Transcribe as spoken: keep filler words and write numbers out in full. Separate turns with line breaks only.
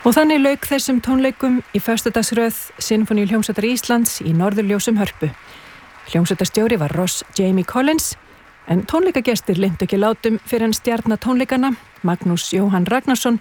Og þannig lauk þessum tónleikum í föstudagsröð Sinfóníuhljómsveitar Íslands í Norðurljósum Hörpu. Hljómsveitarstjóri var Ross Jamie Collins, en tónleikagestir linntu ekki látum fyrir en stjarna tónleikana, Magnús Jóhann Ragnarsson,